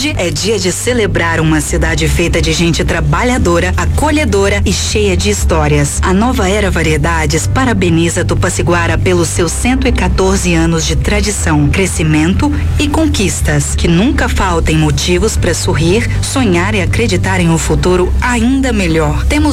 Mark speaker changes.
Speaker 1: Hoje é dia de celebrar uma cidade feita de gente trabalhadora, acolhedora e cheia de histórias. A Nova Era Variedades parabeniza Tupaciguara pelos seus 114 anos de tradição, crescimento e conquistas. Que nunca faltem motivos para sorrir, sonhar e acreditar em um futuro ainda melhor. Temos